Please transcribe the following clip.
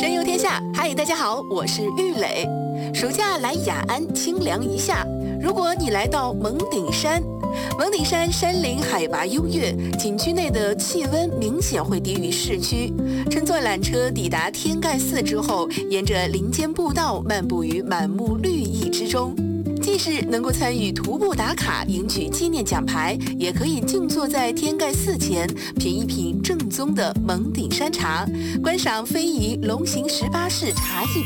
神游天下，嗨，大家好，我是玉磊。暑假来雅安清凉一下，如果你来到蒙顶山，蒙顶山山林海拔优越，景区内的气温明显会低于市区。乘坐缆车抵达天盖寺之后，沿着林间步道漫步于满目绿意之中。既是能够参与徒步打卡赢取纪念奖牌，也可以静坐在天盖寺前品一品正宗的蒙顶山茶，观赏非遗龙形18式茶艺